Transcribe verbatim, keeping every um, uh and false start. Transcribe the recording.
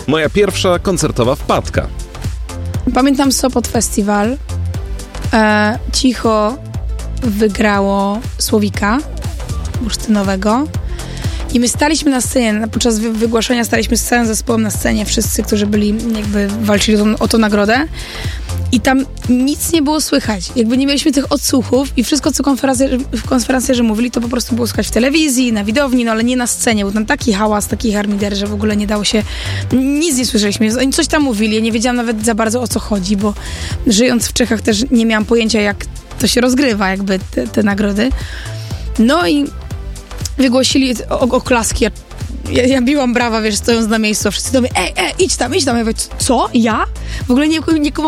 Moja pierwsza koncertowa wpadka. Pamiętam Sopot Festival. E, cicho wygrało Słowika bursztynowego. I my staliśmy na scenie, podczas wy- wygłaszania staliśmy z całym zespołem na scenie, wszyscy, którzy byli, jakby walczyli o tą, o tą nagrodę. I tam nic nie było słychać. Jakby nie mieliśmy tych odsłuchów i wszystko, co konferencje- konferencjerze mówili, to po prostu było słychać w telewizji, na widowni, no ale nie na scenie. Był tam taki hałas, taki harmider, że w ogóle nie dało się... Nic nie słyszeliśmy. Oni coś tam mówili. Ja nie wiedziałam nawet za bardzo, o co chodzi, bo żyjąc w Czechach też nie miałam pojęcia, jak to się rozgrywa, jakby te, te nagrody. No i wygłosili o- oklaski. Ja, ja, ja biłam brawa, wiesz, stojąc na miejscu. Wszyscy do mnie, ej, ej, idź tam, idź tam. Ja mówię, co? Ja? W ogóle nie, nie kumam,